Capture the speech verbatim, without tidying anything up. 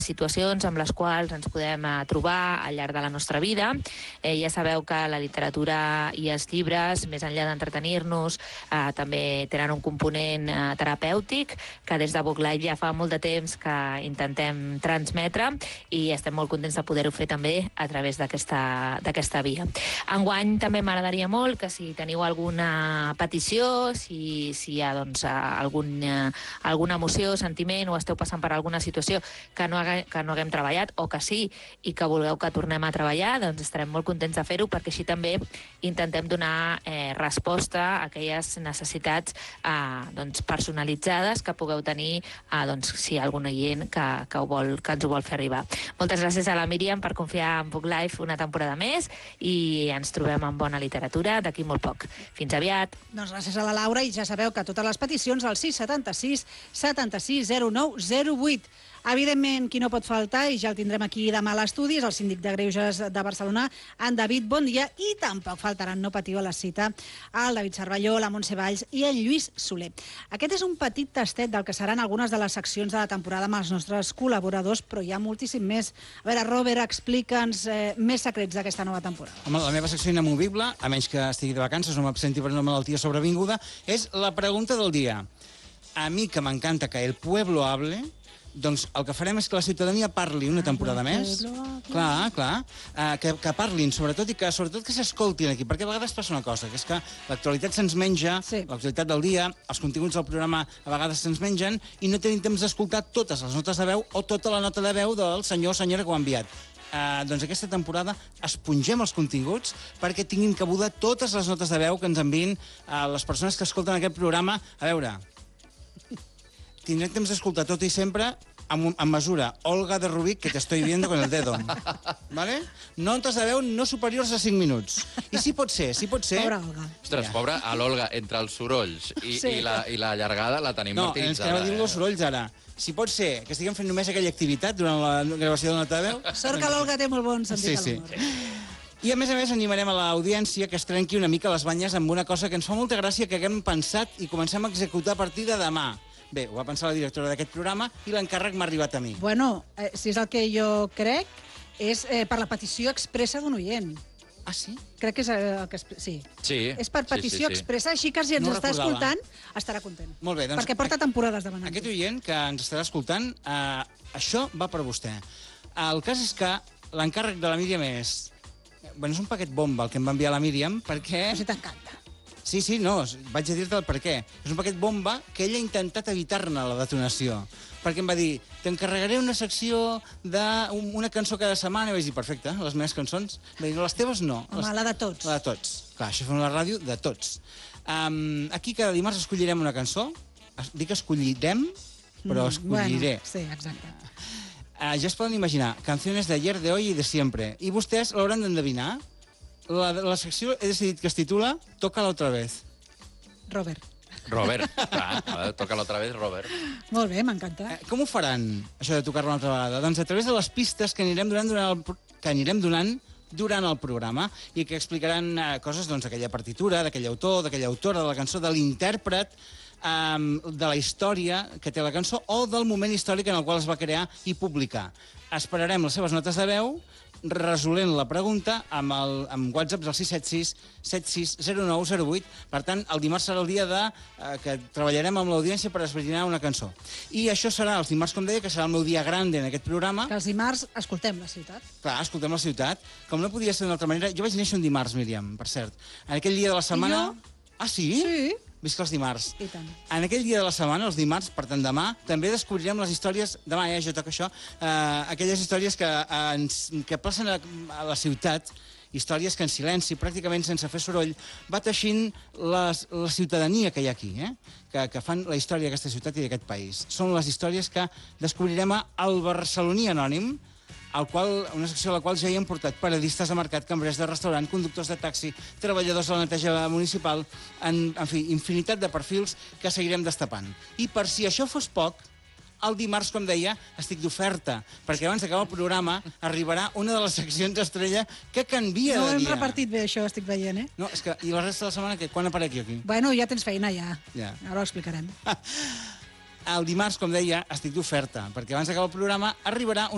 situacions amb les quals ens podem eh, trobar al llarg de la nostra vida. Eh, ja sabeu que la literatura i els llibres, més enllà d'entretenir-nos, eh, també tenen un component eh, terapèutic que des de Book Life ja fa molt de temps que intentem transmetre i estem molt contents de poder-ho fer també a través d'aquesta via. Enguany també m'agradaria molt que si teniu alguna petició, si, si hi ha doncs, algun, eh, alguna emoció, sentiment o esteu passant per alguna situació que no, haga, que no haguem treballat o que sí i que vulgueu que tornem a treballar, doncs estarem molt contents de fer-ho perquè així també intentem donar eh, resposta a aquelles necessitats eh, doncs, personalitzades que pugueu tenir eh, doncs, si hi ha alguna gent que, que, ho vol, que ens ho vol fer arribar. Moltes gràcies a la Míriam per confiar en Book Life una temporada més i ens trobem en bona literatura d'aquí molt poc. Fins aviat. Doncs gràcies a la Laura i ja sabeu que totes les peticions al sis setanta-sis setanta-sis zero nou zero vuit. Evidentment, qui no pot faltar, i ja el tindrem aquí demà a l'estudi, és el síndic de Greuges de Barcelona, en David Bondia, i tampoc faltaran, no patiu a la cita, el David Cervelló, la Montse Valls i el Lluís Soler. Aquest és un petit tastet del que seran algunes de les seccions de la temporada amb els nostres col·laboradors, però hi ha moltíssim més. A veure, Robert, explica'ns eh, més secrets d'aquesta nova temporada. Home, la meva secció inamovible, a menys que estigui de vacances o m'absenti per una malaltia sobrevinguda, és la pregunta del dia. A mi, que m'encanta que el pueblo hable, doncs el que farem és que la ciutadania parli una temporada més. Clar, clar. Uh, que, que parlin, sobretot, i que sobretot que s'escoltin aquí, perquè a vegades passa una cosa, que és que l'actualitat se'ns menja, sí. l'actualitat del dia, els continguts del programa a vegades se'ns mengen, i no tenim temps d'escoltar totes les notes de veu o tota la nota de veu del senyor o senyora que ho ha enviat. Uh, doncs aquesta temporada espongem els continguts perquè tinguin cabuda totes les notes de veu que ens envien uh, les persones que escolten aquest programa. A veure, tindrem temps d'escoltar tot i sempre amb, amb mesura. Olga de Rubik, que te estoy viendo con el dedo. ¿Vale? Notes de veu no superiors a cinc minuts. I sí pot ser, sí pot ser. Pobra Olga. Ostres, ja. Pobra, a l'Olga, entre els sorolls i, sí. i, la, i la llargada la tenim no, martiritzada. No, ens quedem a dir els sorolls ara. Si pot ser que estiguem fent només aquella activitat durant la gravació de la nota de veu... Sort que l'Olga té molt bon sentit sí, de l'humor. Sí. I a més a més animarem a l'audiència que es trenqui una mica les banyes amb una cosa que ens fa molta gràcia que haguem pensat i comencem a executar a partir de demà. Bé, ho va pensar la directora d'aquest programa i l'encàrrec m'ha arribat a mi. Bueno, eh, si és el que jo crec, és eh, per la petició expressa d'un oient. Ah, sí? Crec que és el que... Sí. Sí. És per petició sí, sí, sí. expressa, així que si ens no està recordava. escoltant, estarà content. Molt bé, doncs... Perquè porta temporades demanant. Aquest oient que ens estarà escoltant, eh, això va per vostè. El cas és que l'encàrrec de la Míriam és... Bueno, és un paquet bomba el que em va enviar la Míriam, perquè... Però si t'encanta. Sí, sí, no, vaig a dir-te el per què. És un paquet bomba que ella ha intentat evitar-ne la detonació. Perquè em va dir, t'encarregaré una secció d'una cançó cada setmana. I vaig dir, perfecte, les meves cançons. Va dir, no, les teves no. Home, les... la de tots. La de tots. Clar, això fem la ràdio de tots. Um, aquí cada dimarts escollirem una cançó. Dic escollirem, però escolliré. Bueno, sí, exacte. Uh, ja es poden imaginar, canciones de ayer, de hoy y de siempre. I vostès l'hauran d'endevinar. La, la secció he decidit que es titula Tócala otra vez. Robert. Robert, clar, toca-la otra vez, Robert. Molt bé, m'encanta. Eh, com ho faran, això de tocar-la una altra vegada? Doncs a través de les pistes que anirem donant durant el, que anirem donant durant el programa i que explicaran eh, coses doncs, d'aquella partitura, d'aquell autor, d'aquella autora de la cançó, de l'intèrpret, um, de la història que té la cançó o del moment històric en el qual es va crear i publicar. Esperarem les seves notes de veu resolent la pregunta amb, el, amb WhatsApp del sis set sis set sis zero nou zero vuit. Per tant, el dimarts serà el dia de, eh, que treballarem amb l'audiència per esbrinar una cançó. I això serà els dimarts, com deia, que serà el meu dia grande en aquest programa. Que els dimarts escoltem la ciutat. Clar, escoltem la ciutat. Com no podia ser d'una altra manera... Jo vaig néixer un dimarts, Míriam, per cert. En aquell dia de la setmana... I jo? Ah, sí? Sí. Visca els dimarts. I tant. En aquell dia de la setmana, els dimarts, per tant demà, també descobrirem les històries... Demà, eh, jo toco això. Eh, aquelles històries que, eh, ens, que passen a, a la ciutat, històries que en silenci, pràcticament sense fer soroll, va teixint les, la ciutadania que hi ha aquí, eh? que, que fan la història d'aquesta ciutat i d'aquest país. Són les històries que descobrirem al Barceloní Anònim, al qual, una secció a la qual ja hi hem portat periodistes de mercat, cambrers de restaurant, conductors de taxi, treballadors de la neteja municipal, en, en fi, infinitat de perfils que seguirem destapant. I per si això fos poc, el dimarts, com deia, estic d'oferta, perquè abans d'acabar el programa arribarà una de les seccions estrella que canvia no de dia. No hem repartit bé això, estic veient, eh? No, és que, i la resta de la setmana, que, quan aparec jo aquí? Bueno, ja tens feina, ja. Ja. Ara ho explicarem. El dimarts, com deia, estic d'oferta, perquè abans d'acabar el programa arribarà una